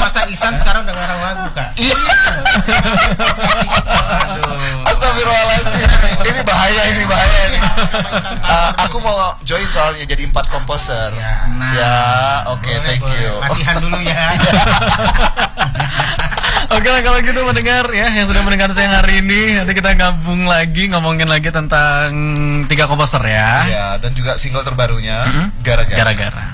masa Ihsan sekarang udah ngarang lagu, Kak. Iya. Astagfirullahaladzim. Ini bahaya nih. Aku mau join soalnya jadi 4 komposer. Ya, oke, thank you. Latihan dulu ya. Oke lah kalau gitu mendengar ya yang sudah mendengar siang hari ini, nanti kita gabung lagi ngomongin lagi tentang 3 komposer ya. Iya, dan juga single terbarunya Gara-gara.